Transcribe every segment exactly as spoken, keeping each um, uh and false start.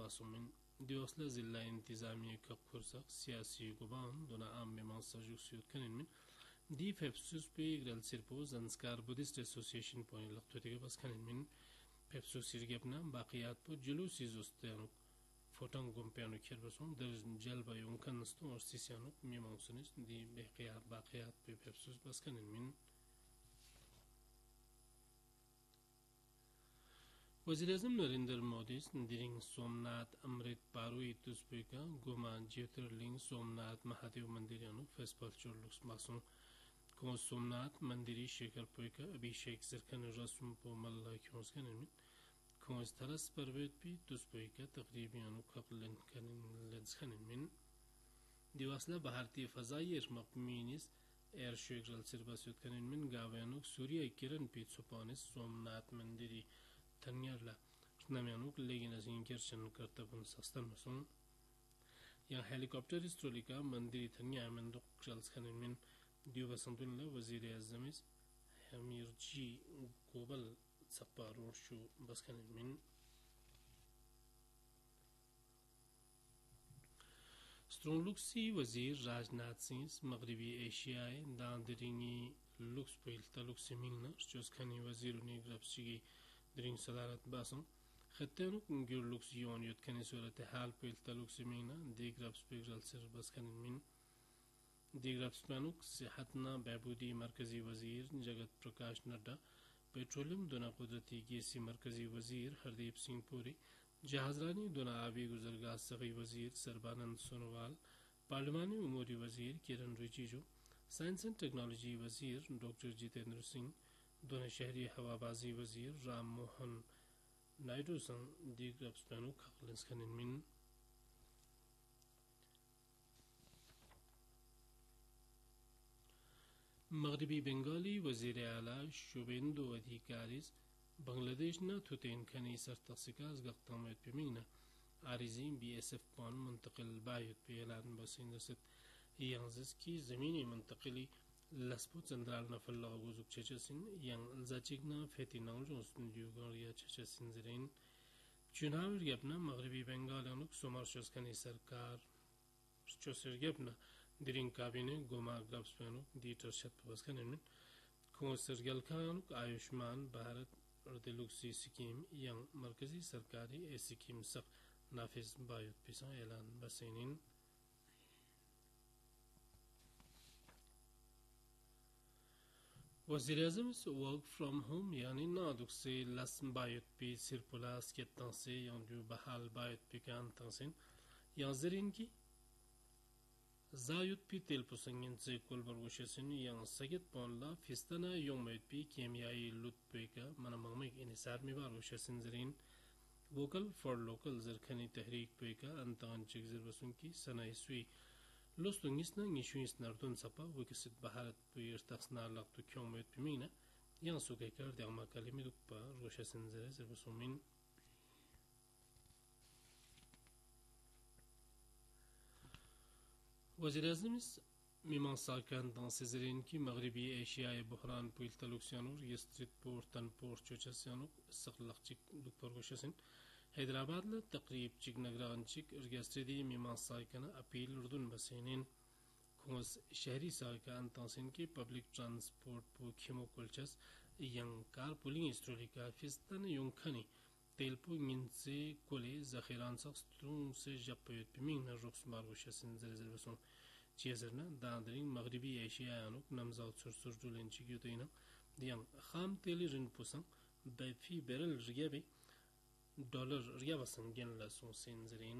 मासूमिन दिवसला जिल्ला इंतजामिया कपूरसा सियासी गुबान दोना आम में मांसाजुक सियुत कनिन min di Pepsus पे ग्रल सिरपो जंस्कार बुद्धिस्ट एसोसिएशन पोनी लगतुते के बस कनिन min Pepsus सिरगेपना बाकियात पो जुलूसी जोस्तेनु फोटों गुम्पेनु खेरबसों दर जलबा युंकन नस्तु और सिसियानु मी मांसुनिस di बाकियात बाकियात पे Pepsus बस कनिन min वज़ीर-ए-आज़म नरेंद्र मोदी दिरिंग सोमनाथ अमृत पारुई तुस्पेका गोमा ज्योतिर्लिंग सोमनाथ महादेव मंदिरानु फेस्टिवल चोरलुक्स मासुं को सोमनाथ मंदिरी शेखर पोइका अभिषेक सरकन रस्म पो मल्ला क्योंस कनिन को इस तरस परवेद भी तुस्पेका तकरीबियानु कपलन कनिन लेंस कनिन min दिवसला भारतीय फजाई मकमीनिस एयर शेखरल सिरबसुत कनिन min गावयानु सूर्य किरण पीछुपानिस सोमनाथ मंदिरी Tanyarla Namianuk लेकिन असीं किरचन करतबन सस्तन मसुं yang helikopter istrolika mandiri tanya manduk chals khanin min diwa santun la wazir azamis hamirji global saparo shu bas khanin min strong luxi wazir rajnath singh maghribi asia dandiringi lux pel taluk similna chos khani wazir uni grabsigi درين صدارت باسم خطانو كنجور لوكس يون يوت كان سورة حال بيل تلوك سمينا ديغرابس بيغرال سر بس كان من ديغرابس بانوك صحتنا بابودي مركزي وزير جگت प्रकाश नड्डा पेट्रोलियम दोना कुदरती गैसी मरकजी वजीर हरदीप सिंह पुरी जहाजरानी दोना आबी गुजरगाह सगी वजीर सरबानंद सोनोवाल पार्लिमानी उमूरी वजीर किरण रिजिजू साइंस एंड टेक्नोलॉजी वजीर डॉक्टर जितेंद्र सिंह दोनों शहरी हवाबाजी वजीर राम मोहन नायडू संग दीग्रब्स पैनु खकलेंस खनिन min मगरिबी बंगाली वजीर आला शुभेंदु अधिकारीस बांग्लादेश न थुतेन खनी सरतसिकास गक्तामत पिमिंगना आरिजी बीएसएफ पॉन मुंतकिल बायत पे ऐलान बसिन रसत यांजिस की जमीनी मुंतकिली Laspo Central na falla guzuk chechesin yang alzachigna feti nangjon studiogariya chechesin zirin चुनाव रिगपना मगरबी बंगाल अनुक सोमर शस्कनी सरकार चोसर रिगपना दिरिंग काबिने गोमा ग्लब्स पेनु दीटर शत पवस्कन में कोसर गलखानुक आयुष्मान भारत और दिलुक्सी स्कीम yang मरकजी सरकारी ए स्कीम सक नाफिज बायुत पिसा ऐलान बसेनिन वज़ीर-ए-आज़म वर्क फ्रॉम होम यानी नादुक से लस्म बायत पी सिरपुलास के तंसे यां जो बहाल बायत पी कान तंसेन यां जरिन की जायुत पी तेल पुसंगन से कुल बरगुशेसन यां सगित पौनला फिस्तना यों मैत पी केमियाई लुट पे का मनमंगमिक इनिसार में बारगुशेसन जरिन वोकल फॉर लोकल जरखनी तहरीक पे का अंतान चिगजर बसुन की सनाई सुई Los tungisna ngishuis nardun sapa wikisit baharat puyir taksna laqtu kyomet pimina yan sukekar diagma kalimi dukpa rosha sinzere zirbusumin वज़ीर-ए-आज़म मिमान साकन दांसेजरिन की मगरिबी एशियाई बुहरान पुल तलुक्सियानुर यस्त्रित पोर तन पोर चोचसियानुक सखलखचिक दुपर गोशसिन हैदराबाद ल तकरीब चिक नगरान चिक रगस्त्रिदी मिमान साकन अपील उर्दून बसेनिन खोस शहरी साकन तांसिन की पब्लिक ट्रांसपोर्ट पो खिमो कुलचस यंग कार पुलिंग स्ट्रोलिका फिस्तन युंखनी तेलपो मिनसे कोले जखीरान सख्तुं से जपयत पिमिंग न रुक्स मारगोशसिन जरजरबसुं चेजरना दांदरिंग मगरिबी एशियानुक नमजाउत सुरसुर जुलेन चिग्युतेना दियंग खाम तेली रिन पुसंग बैफी barrel रियाबे dollar रियाबसंग gain लसुं सेंजरिन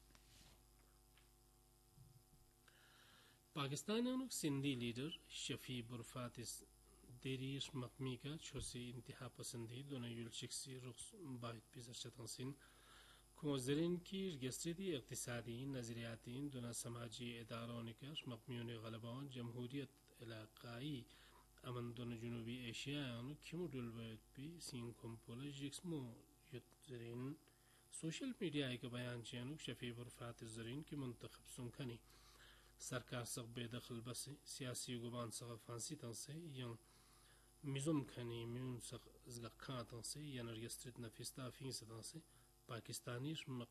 पाकिस्तानियानुक Sindhi leader Shafi बुरफातिस देरीश मकमी का छोसी इंतहा पसंदी दोनों युलशिक्सी रुक्स बाहित पिजर शतंसिन कोजरिन की गस्ती इक्तिसादी नजरियाती दोनों समाजी इदारों निकर मकमियों ने गलबाओं जमहूरियत इलाकाई अमन दोनों जुनूबी एशिया खिमुडुल भी सिंह कोम्पोला जिक्समो युतजरिन सोशल मीडिया के बयान चैनुक शफी बुरफातिस जरिन की मुंतखब सुनखनी सरकार सक बेदखल बसे सियासी गुबान सक फांसी तंसे यंग मिजुम खनी म्यून सक जलखा तंसे यनरगस्त्रित नफिस्ता फिंस तंसे पाकिस्तानी